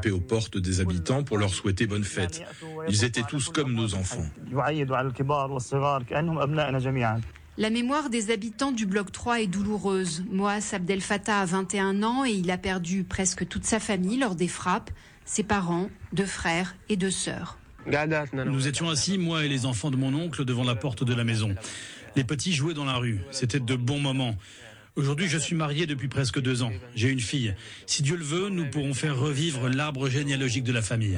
frapper aux portes des habitants pour leur souhaiter bonne fête. Ils étaient tous comme nos enfants. La mémoire des habitants du bloc 3 est douloureuse. Moaz Abdel Fattah a 21 ans et il a perdu presque toute sa famille lors des frappes, ses parents, 2 frères et 2 sœurs. Nous étions assis, moi et les enfants de mon oncle, devant la porte de la maison. Les petits jouaient dans la rue. C'était de bons moments. Aujourd'hui, je suis marié depuis presque 2 ans. J'ai une fille. Si Dieu le veut, nous pourrons faire revivre l'arbre généalogique de la famille.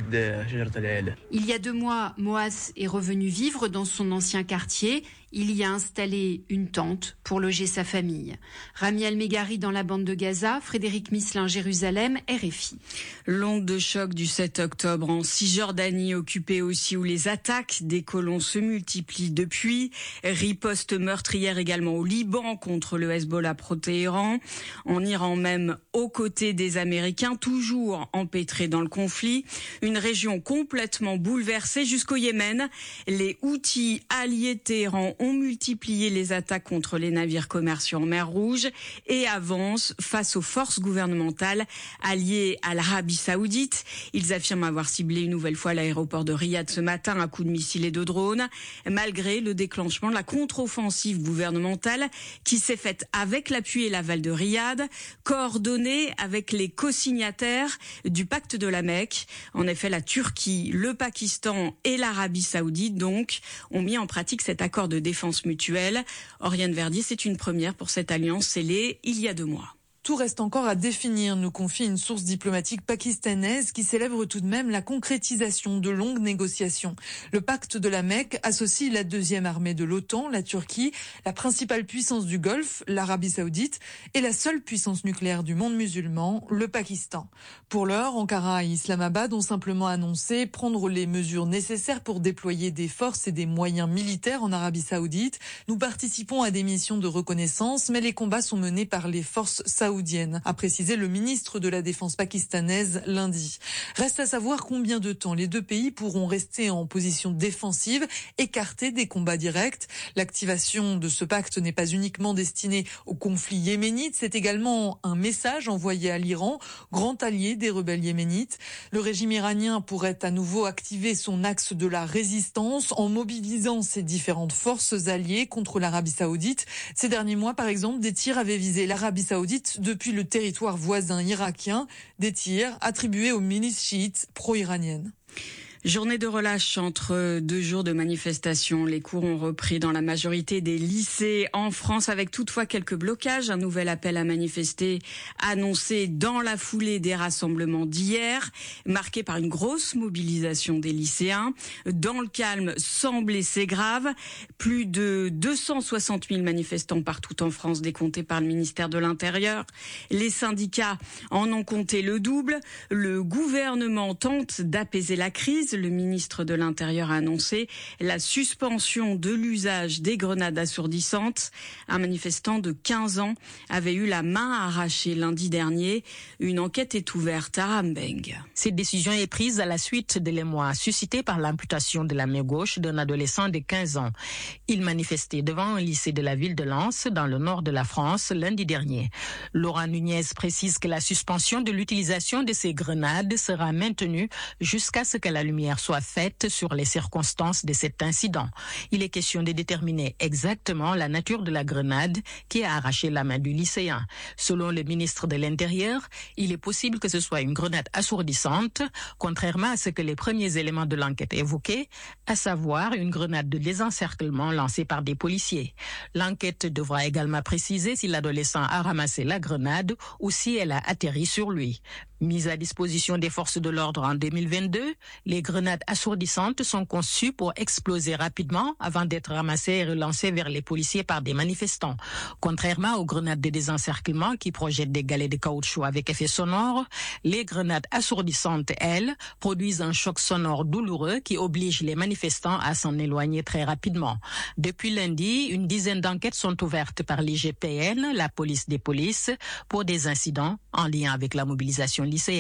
Il y a 2 mois, Moaz est revenu vivre dans son ancien quartier. Il y a installé une tente pour loger sa famille. Rami El-Megari dans la bande de Gaza, Frédéric Misselin, Jérusalem, RFI. L'onde de choc du 7 octobre en Cisjordanie, occupée aussi où les attaques des colons se multiplient depuis. Riposte meurtrière également au Liban contre le Hezbollah pro-Téhéran. En Iran même, aux côtés des Américains, toujours empêtrés dans le conflit. Une région complètement bouleversée jusqu'au Yémen. Les Houthis alliés de Téhéran ont multiplié les attaques contre les navires commerciaux en mer Rouge et avancent face aux forces gouvernementales alliées à l'Arabie Saoudite. Ils affirment avoir ciblé une nouvelle fois l'aéroport de Riyad ce matin à coups de missiles et de drones, malgré le déclenchement de la contre-offensive gouvernementale qui s'est faite avec l'appui et l'aval de Riyad, coordonnée avec les co-signataires du pacte de la Mecque. En effet, la Turquie, le Pakistan et l'Arabie Saoudite donc ont mis en pratique cet accord de défense mutuelle. Oriane Verdier, c'est une première pour cette alliance scellée il y a 2 mois. Tout reste encore à définir, nous confie une source diplomatique pakistanaise qui célèbre tout de même la concrétisation de longues négociations. Le pacte de la Mecque associe la 2e armée de l'OTAN, la Turquie, la principale puissance du Golfe, l'Arabie Saoudite, et la seule puissance nucléaire du monde musulman, le Pakistan. Pour l'heure, Ankara et Islamabad ont simplement annoncé prendre les mesures nécessaires pour déployer des forces et des moyens militaires en Arabie Saoudite. Nous participons à des missions de reconnaissance, mais les combats sont menés par les forces saoudiennes, a précisé le ministre de la Défense pakistanaise lundi. Reste à savoir combien de temps les 2 pays pourront rester en position défensive, écartés des combats directs. L'activation de ce pacte n'est pas uniquement destinée au conflit yéménite, c'est également un message envoyé à l'Iran, grand allié des rebelles yéménites. Le régime iranien pourrait à nouveau activer son axe de la résistance en mobilisant ses différentes forces alliées contre l'Arabie Saoudite. Ces derniers mois, par exemple, des tirs avaient visé l'Arabie Saoudite depuis le territoire voisin irakien, des tirs attribués aux milices chiites pro-iraniennes. Journée de relâche entre 2 jours de manifestations. Les cours ont repris dans la majorité des lycées en France avec toutefois quelques blocages. Un nouvel appel à manifester annoncé dans la foulée des rassemblements d'hier, marqué par une grosse mobilisation des lycéens. Dans le calme, sans blessés graves. Plus de 260 000 manifestants partout en France décomptés par le ministère de l'Intérieur. Les syndicats en ont compté le double. Le gouvernement tente d'apaiser la crise. Le ministre de l'Intérieur a annoncé la suspension de l'usage des grenades assourdissantes. Un manifestant de 15 ans avait eu la main arrachée lundi dernier. Une enquête est ouverte à Rambeng. Cette décision est prise à la suite de l'émoi suscité par l'amputation de la main gauche d'un adolescent de 15 ans. Il manifestait devant un lycée de la ville de Lens, dans le nord de la France, lundi dernier. Laurent Nunez précise que la suspension de l'utilisation de ces grenades sera maintenue jusqu'à ce que la lumière soit faite sur les circonstances de cet incident. Il est question de déterminer exactement la nature de la grenade qui a arraché la main du lycéen. Selon le ministre de l'Intérieur, il est possible que ce soit une grenade assourdissante, contrairement à ce que les premiers éléments de l'enquête évoquaient, à savoir une grenade de désencerclement lancée par des policiers. L'enquête devra également préciser si l'adolescent a ramassé la grenade ou si elle a atterri sur lui. Mise à disposition des forces de l'ordre en 2022, les grenades assourdissantes sont conçues pour exploser rapidement avant d'être ramassées et relancées vers les policiers par des manifestants. Contrairement aux grenades de désencerclement qui projettent des galets de caoutchouc avec effet sonore, les grenades assourdissantes, elles, produisent un choc sonore douloureux qui oblige les manifestants à s'en éloigner très rapidement. Depuis lundi, une dizaine d'enquêtes sont ouvertes par l'IGPN, la police des polices, pour des incidents en lien avec la mobilisation lycéenne.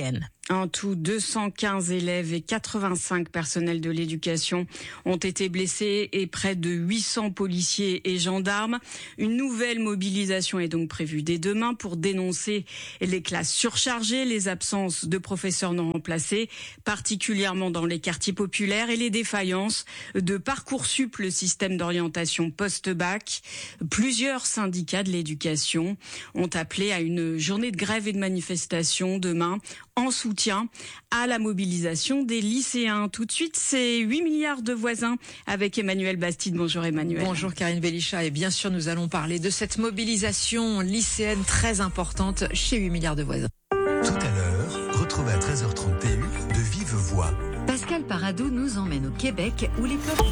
En tout, 215 élèves et 85 personnels de l'éducation ont été blessés et près de 800 policiers et gendarmes. Une nouvelle mobilisation est donc prévue dès demain pour dénoncer les classes surchargées, les absences de professeurs non remplacés, particulièrement dans les quartiers populaires, et les défaillances de Parcoursup, le système d'orientation post-bac. Plusieurs syndicats de l'éducation ont appelé à une journée de grève et de manifestation demain en soutien à la mobilisation des lycéens. Tout de suite, c'est 8 milliards de voisins avec Emmanuel Bastide. Bonjour Emmanuel. Bonjour Karine Belichat, et bien sûr nous allons parler de cette mobilisation lycéenne très importante chez 8 milliards de voisins. Tout à l'heure, retrouvez à 13h30 TU de Vive Voix. Pascal Paradou nous emmène au Québec où les peuples...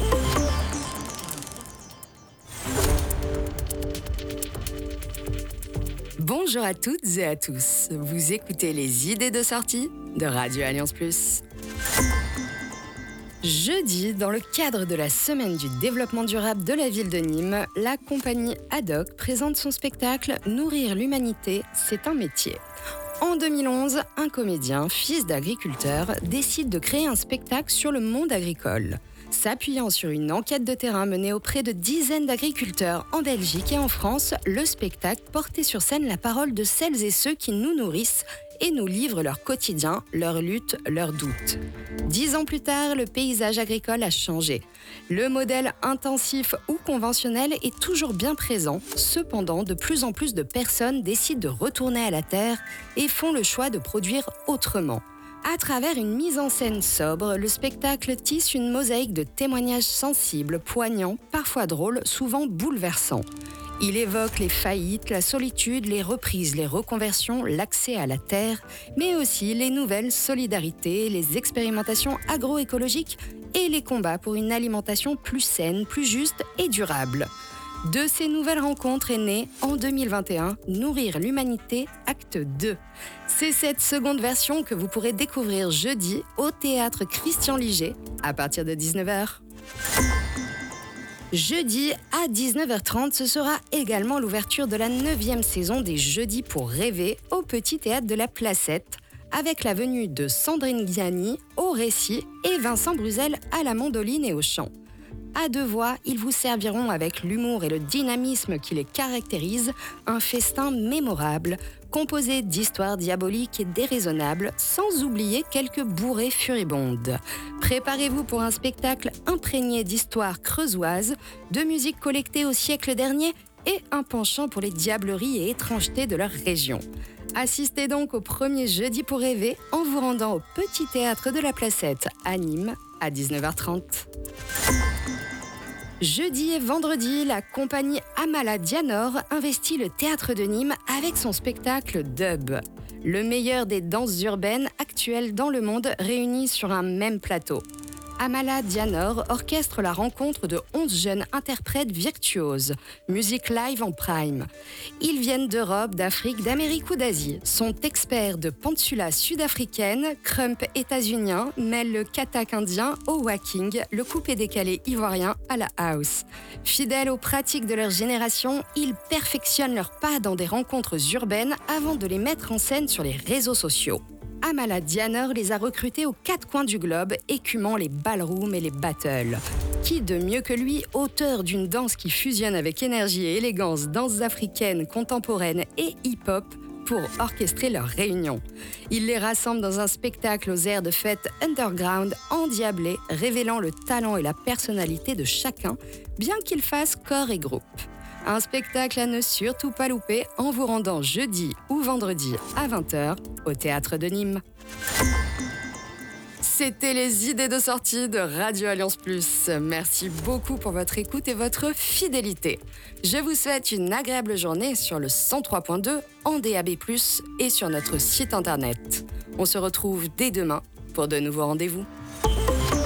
Bonjour à toutes et à tous. Vous écoutez les idées de sortie de Radio Alliance Plus. Jeudi, dans le cadre de la Semaine du développement durable de la ville de Nîmes, la compagnie Haddock présente son spectacle « Nourrir l'humanité, c'est un métier ». En 2011, un comédien, fils d'agriculteur, décide de créer un spectacle sur le monde agricole. S'appuyant sur une enquête de terrain menée auprès de dizaines d'agriculteurs en Belgique et en France, le spectacle portait sur scène la parole de celles et ceux qui nous nourrissent et nous livrent leur quotidien, leurs luttes, leurs doutes. 10 ans plus tard, le paysage agricole a changé. Le modèle intensif ou conventionnel est toujours bien présent. Cependant, de plus en plus de personnes décident de retourner à la terre et font le choix de produire autrement. À travers une mise en scène sobre, le spectacle tisse une mosaïque de témoignages sensibles, poignants, parfois drôles, souvent bouleversants. Il évoque les faillites, la solitude, les reprises, les reconversions, l'accès à la terre, mais aussi les nouvelles solidarités, les expérimentations agroécologiques et les combats pour une alimentation plus saine, plus juste et durable. De ces nouvelles rencontres est né, en 2021, Nourrir l'humanité, acte 2. C'est cette seconde version que vous pourrez découvrir jeudi au théâtre Christian Liger à partir de 19h. Jeudi à 19h30, ce sera également l'ouverture de la 9e saison des Jeudis pour rêver au Petit Théâtre de la Placette, avec la venue de Sandrine Ghiani au récit et Vincent Bruzel à la mandoline et au chant. À deux voix, ils vous serviront avec l'humour et le dynamisme qui les caractérisent un festin mémorable, composé d'histoires diaboliques et déraisonnables, sans oublier quelques bourrées furibondes. Préparez-vous pour un spectacle imprégné d'histoires creusoises, de musique collectée au siècle dernier et un penchant pour les diableries et étrangetés de leur région. Assistez donc au premier Jeudi pour rêver en vous rendant au Petit Théâtre de la Placette à Nîmes à 19h30. Jeudi et vendredi, la compagnie Amala Dianor investit le théâtre de Nîmes avec son spectacle Dub. Le meilleur des danses urbaines actuelles dans le monde réunies sur un même plateau. Amala Dianor orchestre la rencontre de 11 jeunes interprètes virtuoses, musique live en prime. Ils viennent d'Europe, d'Afrique, d'Amérique ou d'Asie, sont experts de pantsula sud-africaine, crump états-unien, mêlent le katak indien au whacking, le coupé-décalé ivoirien à la house. Fidèles aux pratiques de leur génération, ils perfectionnent leurs pas dans des rencontres urbaines avant de les mettre en scène sur les réseaux sociaux. Amala Dianor les a recrutés aux 4 coins du globe, écumant les ballrooms et les battles. Qui de mieux que lui, auteur d'une danse qui fusionne avec énergie et élégance, danses africaines, contemporaines et hip-hop, pour orchestrer leur réunion. Il les rassemble dans un spectacle aux airs de fête underground endiablé, révélant le talent et la personnalité de chacun, bien qu'ils fassent corps et groupe. Un spectacle à ne surtout pas louper en vous rendant jeudi ou vendredi à 20h au Théâtre de Nîmes. C'était les idées de sortie de Radio Alliance Plus. Merci beaucoup pour votre écoute et votre fidélité. Je vous souhaite une agréable journée sur le 103.2 en DAB+, et sur notre site internet. On se retrouve dès demain pour de nouveaux rendez-vous.